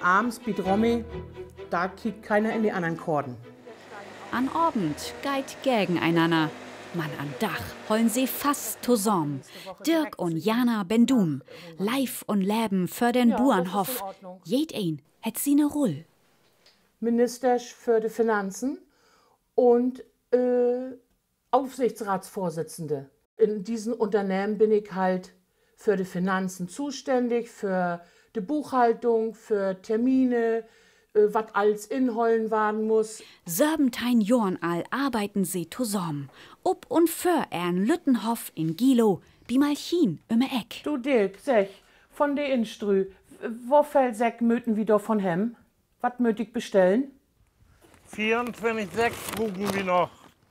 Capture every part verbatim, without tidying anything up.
abends bei Romy, da kriegt keiner in die anderen Korden. An Abend geit gegeneinander. Man an Dach hollen sie fast zusammen. Dirk und Jana Bendum, live und leben für den Ja, Buernhof. das ist in Ordnung. Jed ein hat sie ne Rolle. Minister für die Finanzen und äh, Aufsichtsratsvorsitzende. In diesen Unternehmen bin ich halt für die Finanzen zuständig, für die Buchhaltung, für Termine, äh, was alles inholen werden muss. Serbentein Jorn all arbeiten sie zusammen. Ob und für ern Lüttenhof in Gilo, bi Malchin im Eck. Du Dirk, sech, von de Instrü, wo fällt sech Möten wieder von hem? Was möt ich bestellen? vierundzwanzig sechs trugen wir noch.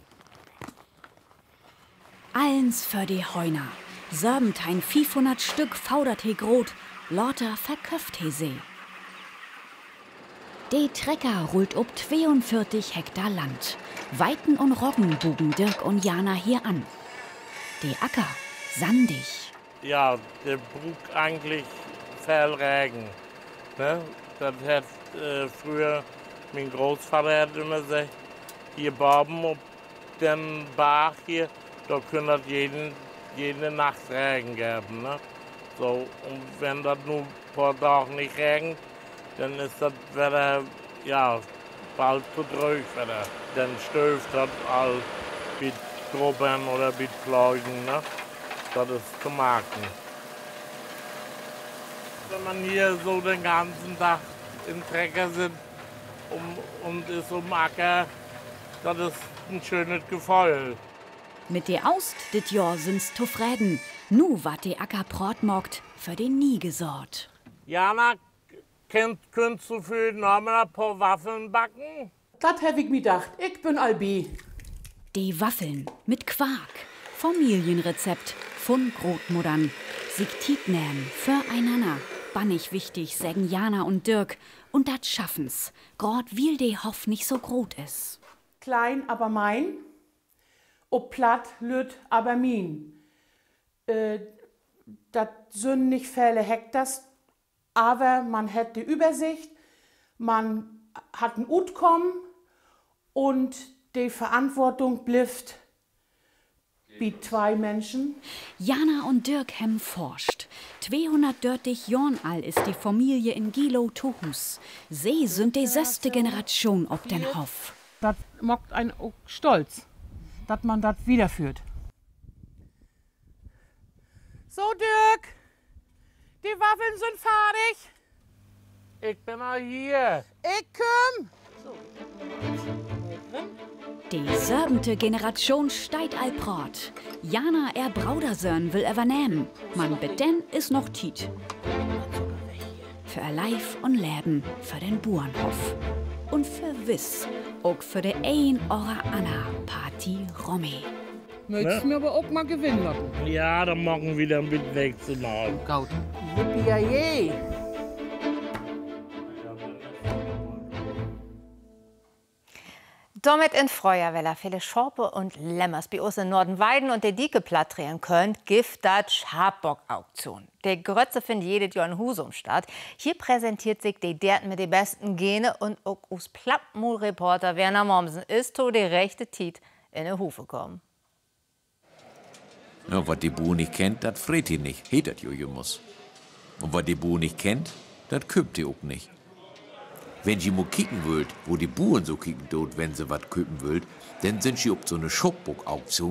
Allens für die Heuner. Serbentein fünfhundert Stück faudert he grot, lauter verköft he see. De Trecker rullt ob zweiundvierzig Hektar Land. Weiten und Roggen bugen Dirk und Jana hier an. De Acker sandig. Ja, der brug eigentlich viel Regen. Ne? Das hat äh, früher, mein Großvater hat immer gesagt, hier Baben auf den Bach hier, da können das jeden, jede Nacht Regen geben. Ne? So, und wenn das nur ein paar Tage nicht regnet, dann ist das Wetter, ja, bald zu trüb wieder. Dann stößt das all mit Gruppen oder mit Fläugen, ne? Das ist zu merken. Wenn man hier so den ganzen Tag im Trecker sitzt um, und ist um Acker, das ist ein schönes Gefühl. Mit der Aust dit Jahr sind's zufrieden. Nu wat de Acker protmogt für den nie gesorgt. Jana, könnt, könntest du für den Namen ein paar Waffeln backen? Das hab ich mir gedacht, ich bin Albi. Die Waffeln mit Quark. Familienrezept von Grotmuddern. Sich Tiet nähmen füreinander. Bannig wichtig, sägen Jana und Dirk. Und dat schaffen's. Grad weil de Hoff nicht so grot is. Klein, aber mein. Ob platt, lüt, aber min. Äh, das sind nicht viele Hektars, aber man hat die Übersicht, man hat ein Utkommen und die Verantwortung blifft wie zwei Menschen. Jana und Dirk hem forscht. zweihundertdörtig Jorn all ist die Familie in Gilo Tuhus. Sie sind die sechste Generation ob den Hof. Das macht einen auch stolz, dass man das wiederführt. So, Dirk, die Waffeln sind fertig. Ich bin auch hier. Ich komm. Die siebente Generation steigt all prot. Jana er Braudersörn will übernehmen. Man beden is noch Tiet. Für er Leif und Leben, für den Buernhof. Und für Wiss, auch für de ein oder Anna Party Romy. Möchtest du mir aber auch mal gewinnen lassen? Ja, dann morgen wieder ein bisschen weg zu machen. Gut. Yippie-yay. Damit in Freuerweller viele Schorpe und Lämmers bei uns in Nordenweiden und der Dike plattrieren könnt, gibt dat Schabbock-Auktion. Der Grötze findet jedes Jahr in Husum statt. Hier präsentiert sich die Derten mit den besten Gene und auch aus Plappmul-Reporter Werner Mommsen ist to die rechte Tiet in den Hufe kommen. Ja, was die Bu nicht kennt, das freht die nicht, hetet Jojo muss. Und was die Bu nicht kennt, das küppt die auch nicht. Wenn sie mal kicken wollt, wo die Buren so kicken tut, wenn sie was küppen wollt, dann sind sie auf so eine Schockbock-Auktion